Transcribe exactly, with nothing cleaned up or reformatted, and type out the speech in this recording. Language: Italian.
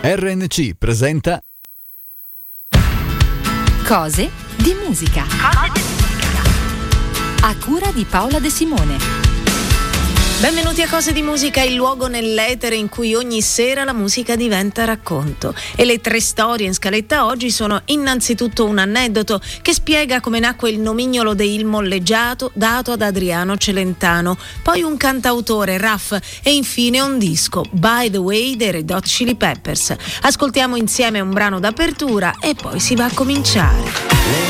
R N C presenta Cose di musica. Cose di musica. A cura di Paola De Simone. Benvenuti a Cose di musica, il luogo nell'etere in cui ogni sera la musica diventa racconto. E le tre storie in scaletta oggi sono innanzitutto un aneddoto che spiega come nacque il nomignolo de Il Molleggiato dato ad Adriano Celentano, poi un cantautore, Raff, e infine un disco, By the Way, dei Red Hot Chili Peppers. Ascoltiamo insieme un brano d'apertura e poi si va a cominciare.